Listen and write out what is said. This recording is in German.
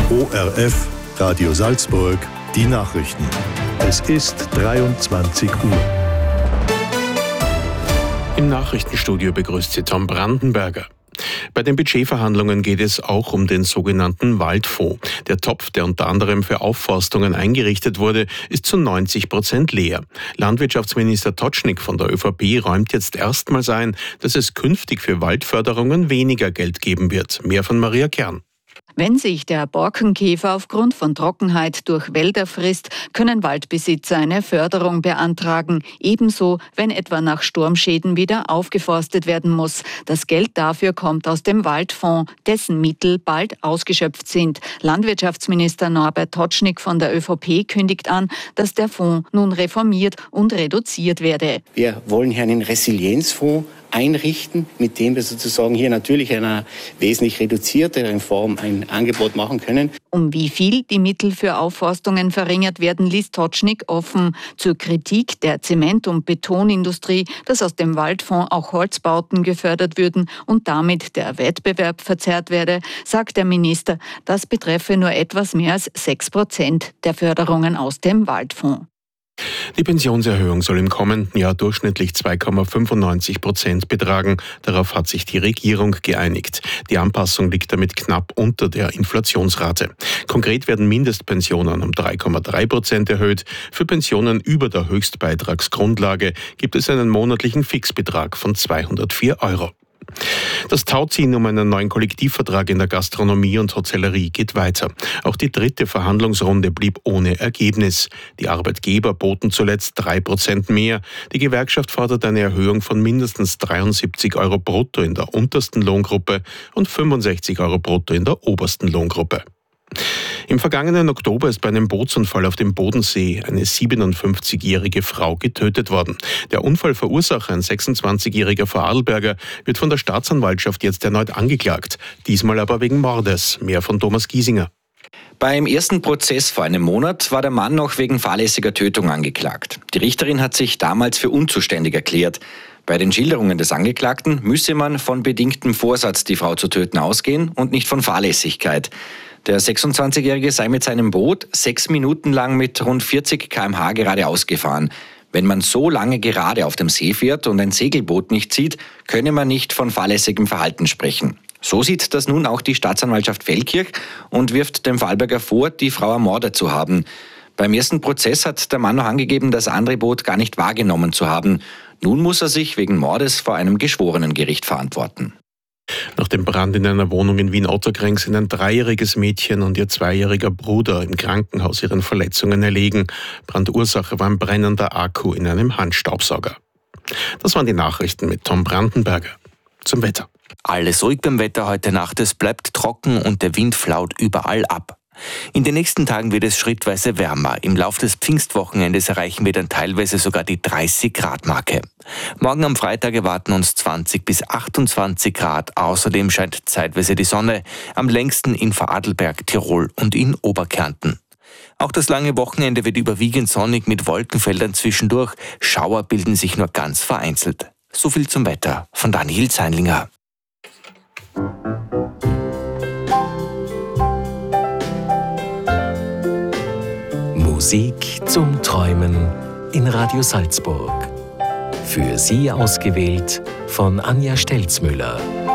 ORF Radio Salzburg, die Nachrichten. Es ist 23 Uhr. Im Nachrichtenstudio begrüßt Sie Tom Brandenberger. Bei den Budgetverhandlungen geht es auch um den sogenannten Waldfonds. Der Topf, der unter anderem für Aufforstungen eingerichtet wurde, ist zu 90% leer. Landwirtschaftsminister Totschnig von der ÖVP räumt jetzt erstmals ein, dass es künftig für Waldförderungen weniger Geld geben wird. Mehr von Maria Kern. Wenn sich der Borkenkäfer aufgrund von Trockenheit durch Wälder frisst, können Waldbesitzer eine Förderung beantragen. Ebenso, wenn etwa nach Sturmschäden wieder aufgeforstet werden muss. Das Geld dafür kommt aus dem Waldfonds, dessen Mittel bald ausgeschöpft sind. Landwirtschaftsminister Norbert Totschnig von der ÖVP kündigt an, dass der Fonds nun reformiert und reduziert werde. Wir wollen hier einen Resilienzfonds einrichten, mit dem wir sozusagen hier natürlich in einer wesentlich reduzierteren Form ein Angebot machen können. Um wie viel die Mittel für Aufforstungen verringert werden, ließ Totschnig offen. Zur Kritik der Zement- und Betonindustrie, dass aus dem Waldfonds auch Holzbauten gefördert würden und damit der Wettbewerb verzerrt werde, sagt der Minister, das betreffe nur etwas mehr als 6% der Förderungen aus dem Waldfonds. Die Pensionserhöhung soll im kommenden Jahr durchschnittlich 2,95% betragen. Darauf hat sich die Regierung geeinigt. Die Anpassung liegt damit knapp unter der Inflationsrate. Konkret werden Mindestpensionen um 3,3% erhöht. Für Pensionen über der Höchstbeitragsgrundlage gibt es einen monatlichen Fixbetrag von 204 €. Das Tauziehen um einen neuen Kollektivvertrag in der Gastronomie und Hotellerie geht weiter. Auch die dritte Verhandlungsrunde blieb ohne Ergebnis. Die Arbeitgeber boten zuletzt 3% mehr. Die Gewerkschaft fordert eine Erhöhung von mindestens 73 € brutto in der untersten Lohngruppe und 65 € brutto in der obersten Lohngruppe. Im vergangenen Oktober ist bei einem Bootsunfall auf dem Bodensee eine 57-jährige Frau getötet worden. Der Unfallverursacher, ein 26-jähriger Vorarlberger, wird von der Staatsanwaltschaft jetzt erneut angeklagt. Diesmal aber wegen Mordes. Mehr von Thomas Giesinger. Beim ersten Prozess vor einem Monat war der Mann noch wegen fahrlässiger Tötung angeklagt. Die Richterin hat sich damals für unzuständig erklärt. Bei den Schilderungen des Angeklagten müsse man von bedingtem Vorsatz, die Frau zu töten, ausgehen und nicht von Fahrlässigkeit. Der 26-Jährige sei mit seinem Boot 6 Minuten lang mit rund 40 km/h geradeaus gefahren. Wenn man so lange gerade auf dem See fährt und ein Segelboot nicht sieht, könne man nicht von fahrlässigem Verhalten sprechen. So sieht das nun auch die Staatsanwaltschaft Feldkirch und wirft dem Vorarlberger vor, die Frau ermordet zu haben. Beim ersten Prozess hat der Mann noch angegeben, das andere Boot gar nicht wahrgenommen zu haben. Nun muss er sich wegen Mordes vor einem Geschworenengericht verantworten. Nach dem Brand in einer Wohnung in Wien-Otterkring sind ein 3-jähriges Mädchen und ihr 2-jähriger Bruder im Krankenhaus ihren Verletzungen erlegen. Brandursache war ein brennender Akku in einem Handstaubsauger. Das waren die Nachrichten mit Tom Brandenberger. Zum Wetter. Alles ruhig beim Wetter heute Nacht. Es bleibt trocken und der Wind flaut überall ab. In den nächsten Tagen wird es schrittweise wärmer. Im Lauf des Pfingstwochenendes erreichen wir dann teilweise sogar die 30-Grad-Marke. Morgen am Freitag erwarten uns 20 bis 28 Grad. Außerdem scheint zeitweise die Sonne, am längsten in Vorarlberg, Tirol und in Oberkärnten. Auch das lange Wochenende wird überwiegend sonnig mit Wolkenfeldern zwischendurch. Schauer bilden sich nur ganz vereinzelt. So viel zum Wetter von Daniel Zeinlinger. Musik zum Träumen in Radio Salzburg. Für Sie ausgewählt von Anja Stelzmüller.